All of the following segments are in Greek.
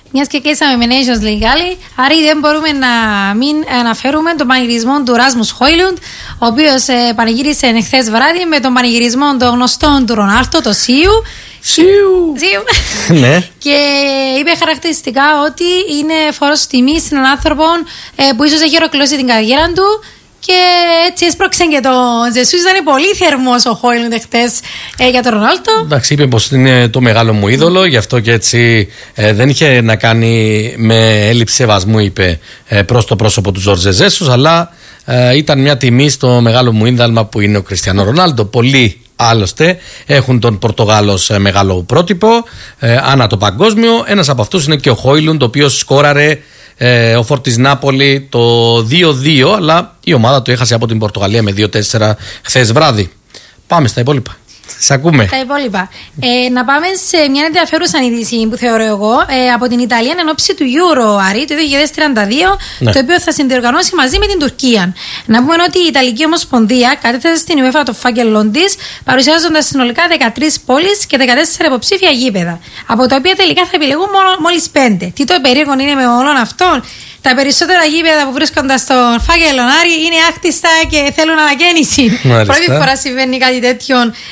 Μιας και κλείσαμε με Nations League Alley, άρα δεν μπορούμε να μην αναφέρουμε τον πανηγυρισμό του Ράσμους Χόιλουντ, ο οποίος πανηγύρισε χθες βράδυ με τον πανηγυρισμό των γνωστών του Ρονάλντο, το Σίου. Ναι. Και είπε χαρακτηριστικά ότι είναι φόρος τιμής σε έναν άνθρωπο που ίσως έχει ολοκληρώσει την καριέρα του. Και έτσι έσπρωξε και τον Ζεσούς. Ήταν πολύ θερμός ο Χόιλουντ χτες για τον Ρονάλντο. Εντάξει, είπε πως είναι το μεγάλο μου είδωλο, γι' αυτό και έτσι δεν είχε να κάνει με έλλειψη σεβασμού, είπε, προς το πρόσωπο του Ζορζ Ζεσούς, αλλά ήταν μια τιμή στο μεγάλο μου είδωλο που είναι ο Κριστιανό Ρονάλντο. Πολλοί άλλωστε έχουν τον Πορτογάλο ως μεγάλο πρότυπο ανά το παγκόσμιο. Ένας από αυτούς είναι και ο Χόιλουντ, ο οποίος σκόραρε ο Φορτις Νάπολη το 2-2, αλλά η ομάδα του έχασε από την Πορτογαλία με 2-4 χθες βράδυ. Πάμε στα υπόλοιπα. Σε ακούμε. Τα υπόλοιπα. Να πάμε σε μια ενδιαφέρουσα είδηση που θεωρώ εγώ από την Ιταλία εν ώψη του Euro, Άρη, το 2032, ναι, το οποίο θα συνδιοργανώσει μαζί με την Τουρκία. Να πούμε ότι η Ιταλική Ομοσπονδία κατέθεσε στην UEFA το φάκελό της, παρουσιάζοντας συνολικά 13 πόλεις και 14 υποψήφια γήπεδα, από τα οποία τελικά θα επιλεγούν μόλις 5. Τι το περίεργο είναι με όλων αυτών? Τα περισσότερα γήπεδα που βρίσκονται στον φάκελο, Άρη, είναι άκτιστα και θέλουν ανακαίνιση. Πρώτη φορά συμβαίνει κάτι τέτοιο,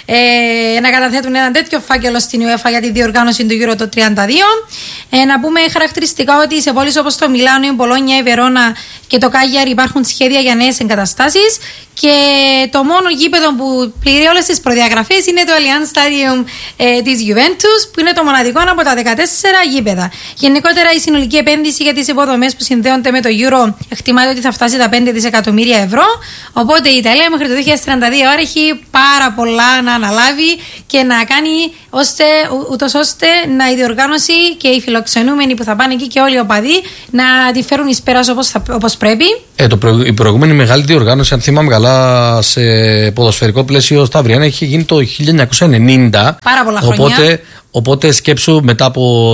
να καταθέτουν ένα τέτοιο φάκελο στην UEFA για τη διοργάνωση του Euro το 32. Να πούμε χαρακτηριστικά ότι σε πόλεις όπως το Μιλάνο, η Μπολόνια, η Βερόνα και το Κάγιαρι υπάρχουν σχέδια για νέες εγκαταστάσεις. Και το μόνο γήπεδο που πληρεί όλες τις προδιαγραφές είναι το Allianz Stadium της Juventus, που είναι το μοναδικό από τα 14 γήπεδα. Γενικότερα, η συνολική επένδυση για τις υποδομές που συνδέονται με το Euro εκτιμάται ότι θα φτάσει τα 5 δισεκατομμύρια ευρώ. Οπότε η Ιταλία μέχρι το 2032 άρα έχει πάρα πολλά να αναλάβει και να κάνει ούτως ώστε να η διοργάνωση και οι φιλοξενούμενοι που θα πάνε εκεί και όλοι οι οπαδοί να τη φέρουν εις πέρας όπως πρέπει. Η προηγούμενη μεγάλη διοργάνωση, αν θυμάμαι καλά, σε ποδοσφαιρικό πλαίσιο στα Αυριανά είχε γίνει το 1990. Πάρα πολλά χρόνια. Οπότε σκέψου, μετά από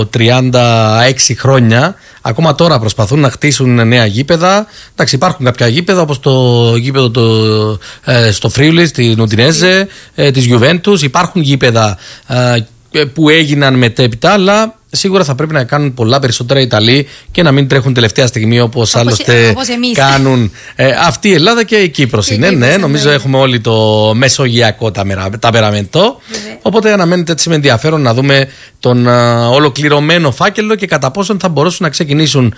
36 χρόνια, ακόμα τώρα προσπαθούν να χτίσουν νέα γήπεδα. Εντάξει, υπάρχουν κάποια γήπεδα, όπως το γήπεδο στο Φρίουλι, στην Ουντινέζε, της Juventus. Υπάρχουν γήπεδα που έγιναν μετέπειτα, αλλά σίγουρα θα πρέπει να κάνουν πολλά περισσότερα οι Ιταλοί και να μην τρέχουν τελευταία στιγμή όπως άλλωστε κάνουν αυτή η Ελλάδα και η Κύπρος είναι. Ναι, νομίζω έχουμε όλοι το μεσογειακό ταπεραμέντο. Οπότε αναμένεται έτσι με ενδιαφέρον να δούμε τον ολοκληρωμένο φάκελο και κατά πόσον θα μπορούσαν να ξεκινήσουν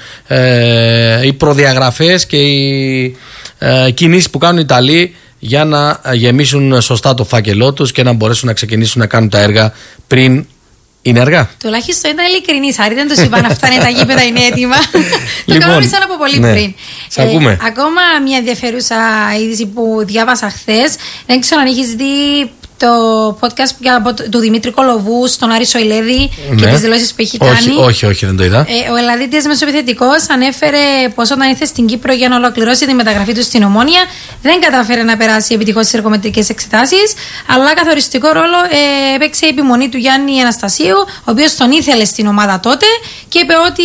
οι προδιαγραφές και οι κινήσεις που κάνουν οι Ιταλοί για να γεμίσουν σωστά το φάκελό τους και να μπορέσουν να ξεκινήσουν να κάνουν τα έργα πριν είναι αργά. Τουλάχιστον ήταν ειλικρινής, Άρη, δεν τους είπαν αυτά είναι τα γήπεδα, είναι έτοιμα. Το κανόνισαν από πολύ πριν. Ακόμα μια ενδιαφέρουσα είδηση που διάβασα χθες. Δεν ξέρω αν έχεις δει το podcast του Δημήτρη Κολοβού στον Άρη Σοηλέδη και τις δηλώσεις που έχει κάνει. Όχι, δεν το είδα. Ο Ελλαδίτης μεσοεπιθετικός ανέφερε πως όταν ήρθε στην Κύπρο για να ολοκληρώσει τη μεταγραφή του στην Ομόνοια δεν κατάφερε να περάσει επιτυχώς στις ερχομετρικές εξετάσεις, αλλά καθοριστικό ρόλο έπαιξε η επιμονή του Γιάννη Αναστασίου, ο οποίος τον ήθελε στην ομάδα τότε και είπε ότι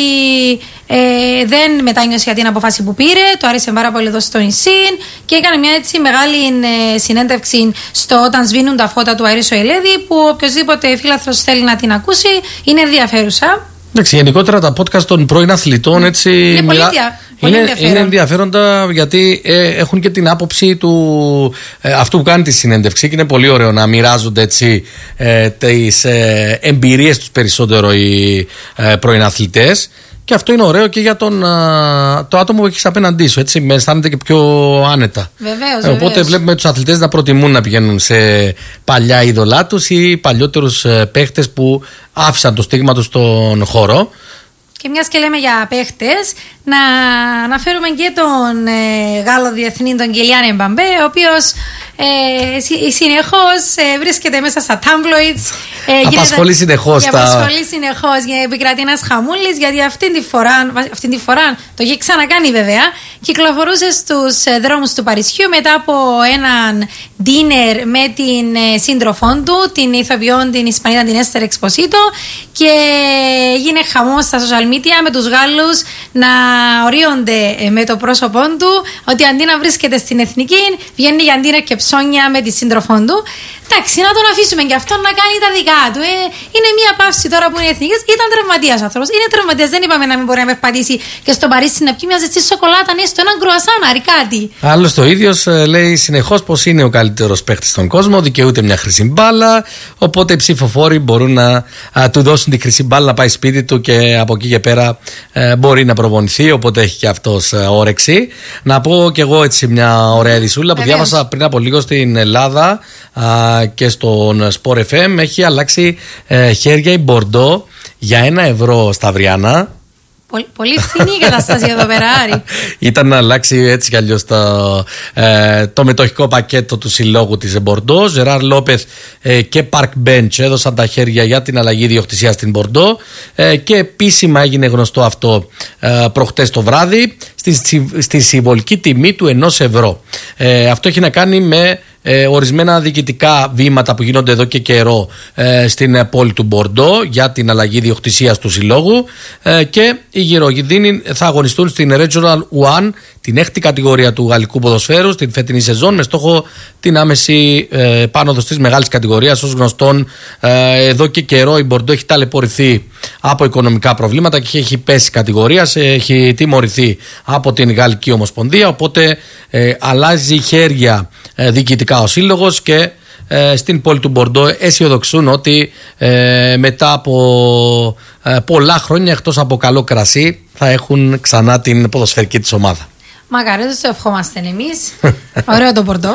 δεν μετάνιωσε για την αποφάση που πήρε, το άρεσε πάρα πολύ εδώ στο νησί και έκανε μια έτσι μεγάλη συνέντευξη στο Όταν σβήνουν τα φώτα του Άρη Σοηλέδη, που οποιοδήποτε φίλαθρος θέλει να την ακούσει, είναι ενδιαφέρουσα. Εντάξει, γενικότερα τα podcast των πρώην αθλητών έτσι είναι ενδιαφέροντα, γιατί έχουν και την άποψη του αυτού που κάνει τη συνέντευξη και είναι πολύ ωραίο να μοιράζονται έτσι τις εμπειρίες τους περισσότερο οι πρώην αθλητές. Και αυτό είναι ωραίο και για το άτομο που έχεις απέναντί σου. Έτσι, με αισθάνεται και πιο άνετα. Βεβαίως. Οπότε βλέπουμε τους αθλητές να προτιμούν να πηγαίνουν σε παλιά είδωλά τους ή παλιότερους παίχτες που άφησαν το στίγμα τους στον χώρο. Και μιας και λέμε για παίχτες, να αναφέρουμε και τον Γάλλο διεθνή, τον Κιλιάν Εμπαμπέ, ο οποίος συνεχώς βρίσκεται μέσα στα tabloids. Απασχολεί συνεχώς. Απασχολεί συνεχώς, επικρατεί ένας χαμούλης, γιατί αυτή τη φορά το είχε ξανακάνει βέβαια. Κυκλοφορούσε στους δρόμους του Παρισιού μετά από έναν dinner με την σύντροφό του, την ηθοποιό, την Ισπανίδα, την Έστερ Εξποσίτο, και έγινε χαμός στα social media με τους Γάλλους να ορίονται με το πρόσωπό του, ότι αντί να βρίσκεται στην εθνική, βγαίνει για dinner και ψώνια με τη σύντροφό του. Εντάξει, να τον αφήσουμε και αυτόν να κάνει τα δικά του. Είναι μια παύση τώρα που είναι εθνική. Ήταν τραυματίας άνθρωπος. Είναι τραυματίας. Δεν είπαμε να μην μπορεί να περπατήσει και στο Παρίσι να πιει μια ζεστή σοκολάτα, ναι, στο έναν κρουασάναρι κάτι. Άλλος το ίδιος λέει συνεχώς πως είναι ο καλύτερος παίχτης στον κόσμο, δικαιούται μια χρυσή μπάλα. Οπότε οι ψηφοφόροι μπορούν να του δώσουν τη χρυσή μπάλα να πάει σπίτι του και από εκεί και πέρα μπορεί να προπονηθεί. Οπότε έχει και αυτός όρεξη. Να πω κι εγώ έτσι μια ωραία ειδισούλα που διάβασα πριν από λίγο στην Ελλάδα και στον Sport FM. Έχει αλλάξει χέρια η Μπορντό για €1 στα Αυριάνα. Πολύ φθηνή η κατάσταση εδώ πέρα, Άρη. Ήταν να αλλάξει έτσι κι αλλιώς το μετοχικό πακέτο του συλλόγου της Μπορντό. Ζεράρ Λόπεθ και Παρκ Μπέντς έδωσαν τα χέρια για την αλλαγή ιδιοκτησίας στην Μπορντό και επίσημα έγινε γνωστό αυτό προχτές το βράδυ στη συμβολική τιμή του €1. Αυτό έχει να κάνει με ορισμένα διοικητικά βήματα που γίνονται εδώ και καιρό στην πόλη του Μπορντό για την αλλαγή ιδιοκτησίας του συλλόγου και οι γυρογιδίνοι θα αγωνιστούν στην Regional 1, την 6η κατηγορία του γαλλικού ποδοσφαίρου στην φετινή σεζόν, με στόχο την άμεση επάνωδο της μεγάλης κατηγορίας. Ως γνωστόν, εδώ και καιρό η Μπορντό έχει ταλαιπωρηθεί από οικονομικά προβλήματα και έχει πέσει κατηγορία, έχει τιμωρηθεί από την Γαλλική Ομοσπονδία, οπότε αλλάζει χέρια διοικητικά ο σύλλογος και στην πόλη του Μπορντό αισιοδοξούν ότι μετά από πολλά χρόνια, εκτός από καλό κρασί, θα έχουν ξανά την ποδοσφαιρική της ομάδα. Μακάρι, το ευχόμαστε εμείς. Ωραίο το Μπορντό.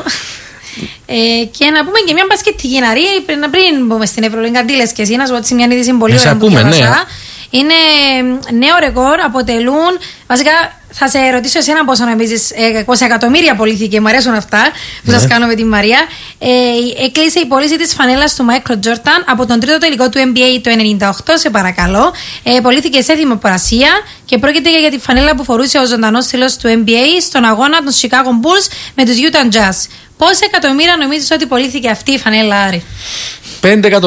Και να πούμε και μια μπασκετική ναρή πριν πούμε στην Ευρωλίγκα. Αντίλες και εσύ να σου πω μια είδηση πολύ ωραία που διάβασα. Είναι νέο ρεκόρ, αποτελούν. Βασικά θα σε ρωτήσω εσένα πόσο νομίζεις. 20 εκατομμύρια πωλήθηκε, μου αρέσουν αυτά που σας κάνω με την Μαρία. Έκλεισε η πώληση της φανέλας του Michael Jordan από τον τρίτο τελικό του NBA το 1998, σε παρακαλώ. Πωλήθηκε σε δημοπρασία και πρόκειται για τη φανέλα που φορούσε ο ζωντανός στήλος του NBA στον αγώνα των Chicago Bulls με τους Utah Jazz. Πόσα εκατομμύρια νομίζεις ότι πωλήθηκε αυτή η φανέλα, Άρη? 5 εκατομμύρια.